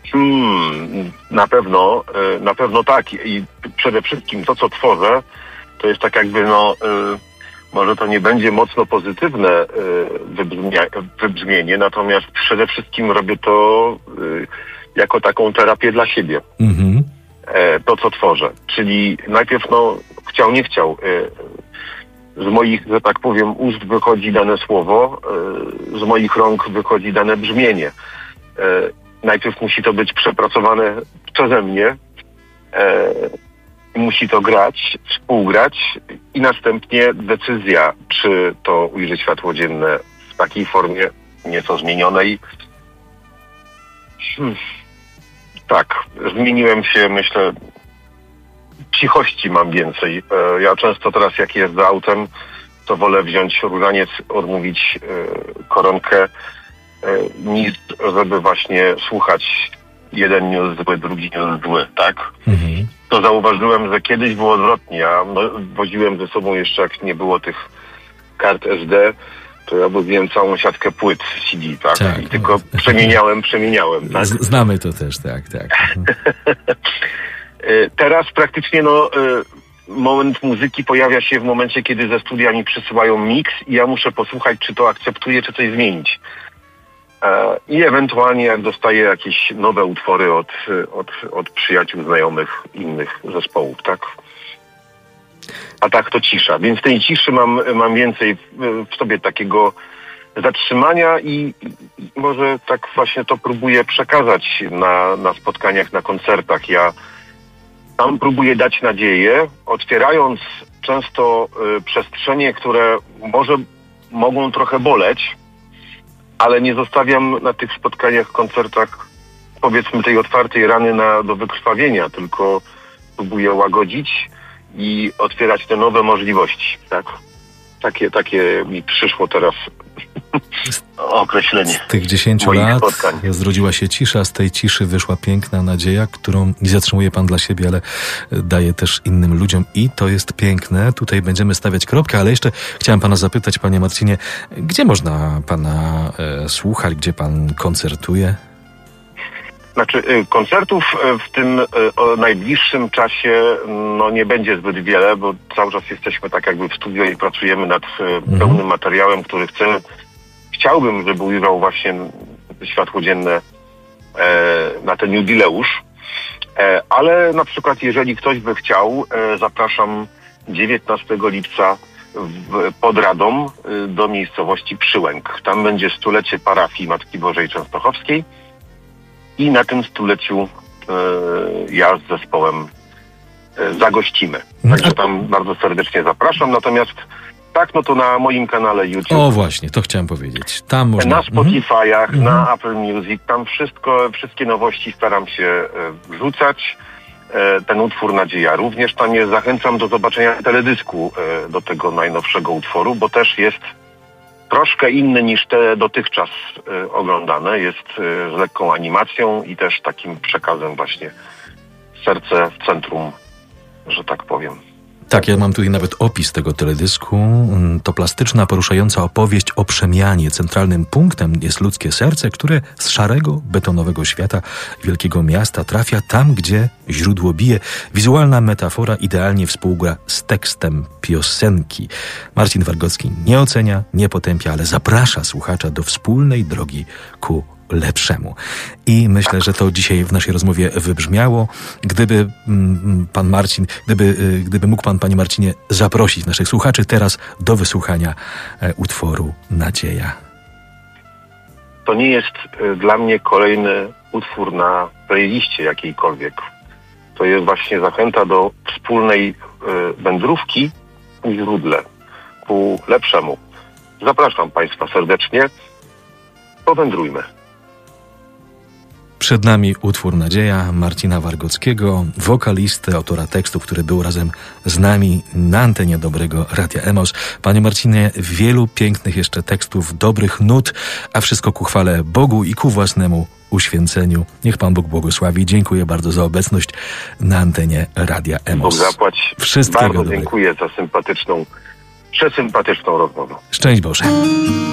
Na pewno tak. I przede wszystkim to, co tworzę, to jest tak jakby, może to nie będzie mocno pozytywne wybrzmienie, natomiast przede wszystkim robię to jako taką terapię dla siebie. Mhm. To, co tworzę. Czyli najpierw, chciał, nie chciał, z moich, że tak powiem, ust wychodzi dane słowo, z moich rąk wychodzi dane brzmienie. Najpierw musi to być przepracowane przeze mnie, musi to grać, współgrać i następnie decyzja, czy to ujrzy światło dzienne w takiej formie nieco zmienionej. Tak, zmieniłem się, myślę, cichości mam więcej. Ja często teraz, jak jeżdżę autem, to wolę wziąć różaniec, odmówić koronkę, niż żeby właśnie słuchać jeden news zły, drugi news zły, tak? Mhm. To zauważyłem, że kiedyś było odwrotnie. Ja woziłem ze sobą jeszcze, jak nie było tych kart SD, to ja woziłem całą siatkę płyt CD, tak? Tak. I tylko przemieniałem, tak? Znamy to też, tak. Teraz praktycznie, moment muzyki pojawia się w momencie, kiedy ze studia mi przysyłają mix i ja muszę posłuchać, czy to akceptuję, czy coś zmienić. I ewentualnie jak dostaję jakieś nowe utwory od przyjaciół, znajomych, innych zespołów, tak? A tak to cisza. Więc tej ciszy mam więcej w sobie takiego zatrzymania i może tak właśnie to próbuję przekazać na spotkaniach, na koncertach. Ja tam próbuję dać nadzieję, otwierając często przestrzenie, które może mogą trochę boleć, ale nie zostawiam na tych spotkaniach, koncertach, powiedzmy, tej otwartej rany do wykrwawienia, tylko próbuję łagodzić i otwierać te nowe możliwości, tak? Takie mi przyszło teraz określenie. Z tych 10 lat zrodziła się cisza, z tej ciszy wyszła piękna nadzieja, którą nie zatrzymuje pan dla siebie, ale daje też innym ludziom i to jest piękne. Tutaj będziemy stawiać kropkę, ale jeszcze chciałem pana zapytać, panie Marcinie, gdzie można pana słuchać, gdzie pan koncertuje? Znaczy, koncertów w tym najbliższym czasie nie będzie zbyt wiele, bo cały czas jesteśmy tak jakby w studio i pracujemy nad pełnym materiałem, który chciałbym, żeby ujrzał właśnie światło dzienne na ten jubileusz. Ale na przykład, jeżeli ktoś by chciał, zapraszam 19 lipca pod Radom do miejscowości Przyłęk. Tam będzie 100-lecie parafii Matki Bożej Częstochowskiej. I na tym 100-leciu ja z zespołem zagościmy. Także tam bardzo serdecznie zapraszam. Natomiast to na moim kanale YouTube. O właśnie, to chciałem powiedzieć. Tam można... Na Spotify'ach, na Apple Music. Tam wszystkie nowości staram się wrzucać. Ten utwór Nadzieja również tam jest. Zachęcam do zobaczenia teledysku do tego najnowszego utworu, bo też jest troszkę inny niż te dotychczas oglądane. Jest z lekką animacją i też takim przekazem właśnie serce w centrum, że tak powiem. Tak, ja mam tutaj nawet opis tego teledysku. To plastyczna, poruszająca opowieść o przemianie. Centralnym punktem jest ludzkie serce, które z szarego, betonowego świata wielkiego miasta trafia tam, gdzie źródło bije. Wizualna metafora idealnie współgra z tekstem piosenki. Marcin Wargocki nie ocenia, nie potępia, ale zaprasza słuchacza do wspólnej drogi ku lepszemu. I myślę, że to dzisiaj w naszej rozmowie wybrzmiało. Gdyby pan Marcin, gdyby mógł pan, panie Marcinie, zaprosić naszych słuchaczy teraz do wysłuchania utworu Nadzieja. To nie jest dla mnie kolejny utwór na playliście jakiejkolwiek. To jest właśnie zachęta do wspólnej wędrówki ku źródle, ku lepszemu. Zapraszam państwa serdecznie. Powędrujmy. Przed nami utwór Nadzieja Marcina Wargockiego, wokalisty, autora tekstu, który był razem z nami na antenie Dobrego Radia Emos. Panie Marcinie, wielu pięknych jeszcze tekstów, dobrych nut, a wszystko ku chwale Bogu i ku własnemu uświęceniu. Niech Pan Bóg błogosławi. Dziękuję bardzo za obecność na antenie Radia Emos. Bóg zapłać. Wszystkiego bardzo dobrego. Dziękuję za przesympatyczną rozmowę. Szczęść Boże.